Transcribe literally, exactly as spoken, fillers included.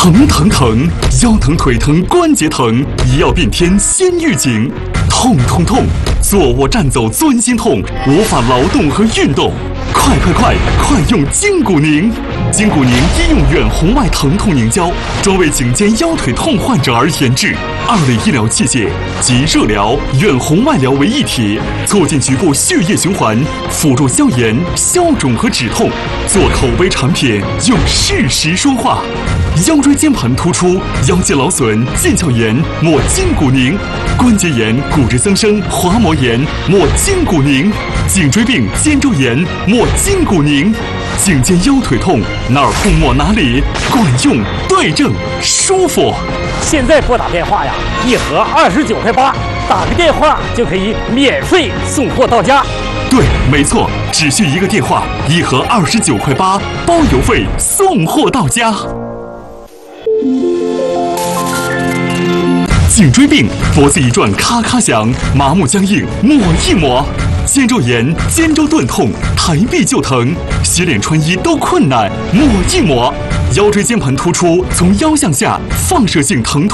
疼疼疼，腰疼腿疼关节疼，医药变天先预警。痛痛痛，坐卧站走钻心痛，无法劳动和运动。快快快，快用筋骨宁！筋骨宁医用远红外疼痛凝胶，专为颈肩腰腿痛患者而研制，二类医疗器械集热疗、远红外疗为一体，促进局部血液循环，辅助消炎、消肿和止痛。做口碑产品，用事实说话。腰椎间盘突出、腰肌劳损、腱鞘炎，抹筋骨宁；关节炎、骨质增生、滑膜炎，抹筋骨宁；颈椎病、肩周炎，抹筋骨宁。颈肩腰腿痛，哪儿痛抹哪里，管用、对症、舒服。 现在拨打电话呀，一盒二十九块八，打个电话就可以免费送货到家。 对，没错，只需一个电话，一盒二十九块八，包邮费，送货到家。颈椎病，脖子一转咔咔响，麻木僵硬，抹一抹；肩周炎、肩周钝痛，抬臂就疼，洗脸穿衣都困难，抹一抹；腰椎间盘突出，从腰向下，放射性疼痛。